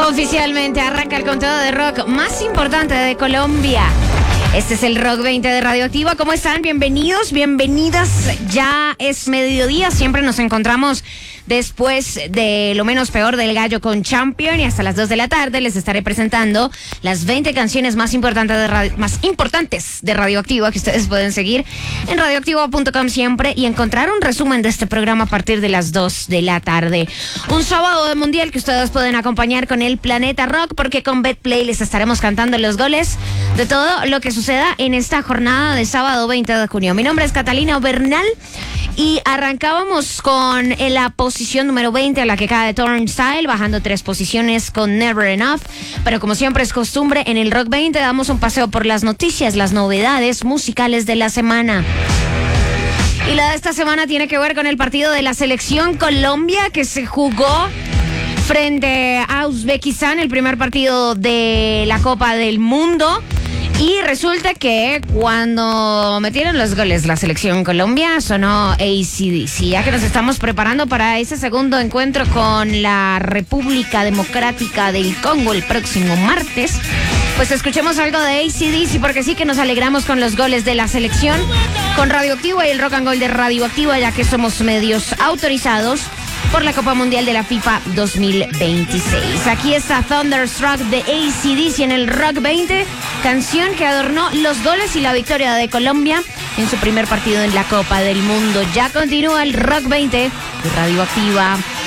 Oficialmente arranca el conteo de rock más importante de Colombia. Este es el Rock 20 de Radioactiva. ¿Cómo están? Bienvenidos, bienvenidas. Ya es mediodía, siempre nos encontramos después de Lo Menos Peor del Gallo con Champion, y hasta las 2 de la tarde les estaré presentando las 20 canciones más importantes de Radioactiva, que ustedes pueden seguir en radioactiva.com siempre y encontrar un resumen de este programa a partir de las 2 de la tarde. Un sábado de mundial que ustedes pueden acompañar con el Planeta Rock, porque con Betplay les estaremos cantando los goles de todo lo que suceda en esta jornada de sábado 20 de junio. Mi nombre es Catalina Bernal y arrancábamos con la posición número 20 a la que cae Turnstile, bajando 3 posiciones con Never Enough. Pero como siempre es costumbre, en el Rock 20 damos un paseo por las noticias, las novedades musicales de la semana. Y la de esta semana tiene que ver con el partido de la selección Colombia, que se jugó frente a Uzbekistán, el primer partido de la Copa del Mundo. Y resulta que cuando metieron los goles la selección Colombia, sonó AC/DC. Ya que nos estamos preparando para ese segundo encuentro con la República Democrática del Congo el próximo martes, pues escuchemos algo de AC/DC, porque sí que nos alegramos con los goles de la selección, con Radioactiva y el Rock and Roll de Radioactiva, ya que somos medios autorizados por la Copa Mundial de la FIFA 2026. Aquí está Thunderstruck de AC/DC en el Rock 20, canción que adornó los goles y la victoria de Colombia en su primer partido en la Copa del Mundo. Ya continúa el Rock 20 de Radioactiva.